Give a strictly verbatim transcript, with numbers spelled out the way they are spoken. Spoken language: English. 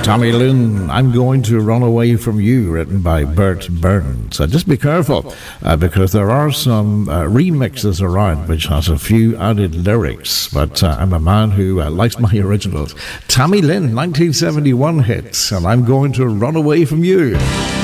Tommy Lynn, I'm Going to Run Away From You, written by Bert Burns. So just be careful, uh, because there are some uh, remixes around which has a few added lyrics, but uh, I'm a man who uh, likes my originals. Tommy Lynn, nineteen seventy-one hits, and I'm Going to Run Away From You.